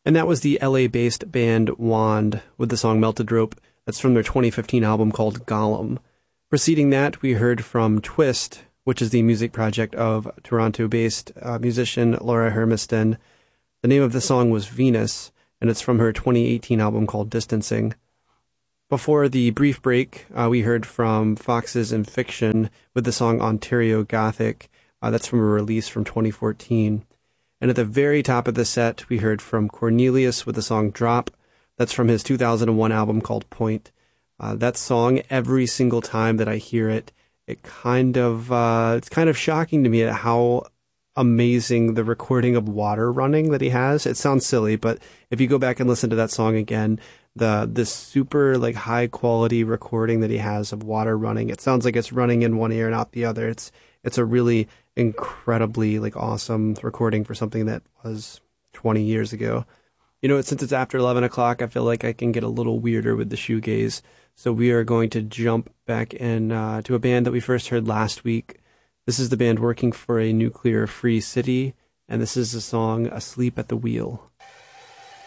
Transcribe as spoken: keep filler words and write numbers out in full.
And that was the L A-based band Wand with the song Melted Rope. That's from their twenty fifteen album called Golem. Preceding that, we heard from Twist, which is the music project of Toronto-based uh, musician Laura Hermiston. The name of the song was Venus, and it's from her twenty eighteen album called Distancing. Before the brief break, uh, we heard from Foxes and Fiction with the song Ontario Gothic. Uh, that's from a release from twenty fourteen. And at the very top of the set, we heard from Cornelius with the song Drop. That's from his two thousand one album called Point. Uh, that song, every single time that I hear it, it kind of uh, it's kind of shocking to me at how amazing the recording of water running that he has. It sounds silly, but if you go back and listen to that song again, the this super like high quality recording that he has of water running, it sounds like it's running in one ear and out the other. It's it's a really incredibly like awesome recording for something that was twenty years ago. You know, since it's after eleven o'clock, I feel like I can get a little weirder with the shoegaze. So we are going to jump back in uh, to a band that we first heard last week. This is the band Working for a Nuclear Free City, and this is the song Asleep at the Wheel.